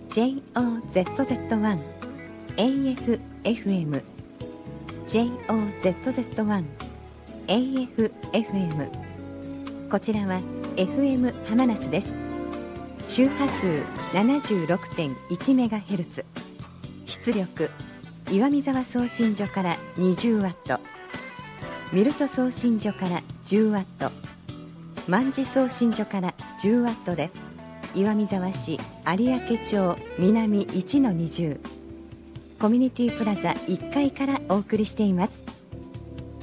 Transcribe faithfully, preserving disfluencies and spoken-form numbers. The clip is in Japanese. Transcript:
ジェイオーゼットゼットワン エーエフエフエム ジェイオーゼットゼットワン エーエフエフエム こちらは エフエム ハマナスです。周波数 ななじゅうろくてんいちメガヘルツ、出力岩見沢送信所からにじゅうワット、ミルト送信所からじゅうワット、万事送信所からじゅうワットで、岩見沢市有明町南 いちのにじゅう コミュニティプラザいっかいからお送りしています。